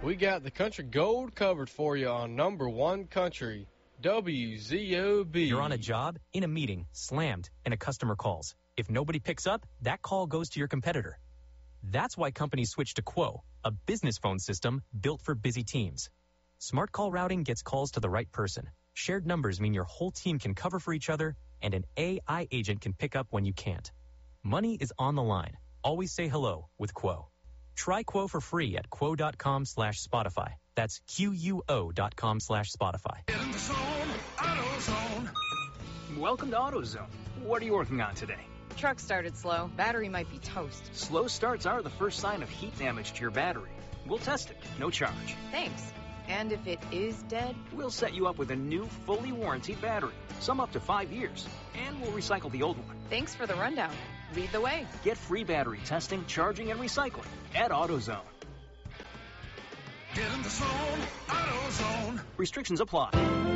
We got the country gold covered for you on number one country, WZOB. You're on a job, in a meeting, slammed, and a customer calls. If nobody picks up, that call goes to your competitor. That's why companies switch to Quo, a business phone system built for busy teams. Smart call routing gets calls to the right person. Shared numbers mean your whole team can cover for each other, and an AI agent can pick up when you can't. Money is on the line. Always say hello with Quo. Try Quo for free at quo.com/Spotify. That's QUO.com/Spotify. Get in the zone, AutoZone. Welcome to AutoZone. What are you working on today? Truck started slow. Battery might be toast. Slow starts are the first sign of heat damage to your battery. We'll test it, no charge. Thanks. And if it is dead? We'll set you up with a new, fully warranted battery, some up to 5 years, and we'll recycle the old one. Thanks for the rundown. Lead the way. Get free battery testing, charging, and recycling at AutoZone. Get in the zone, AutoZone. Restrictions apply.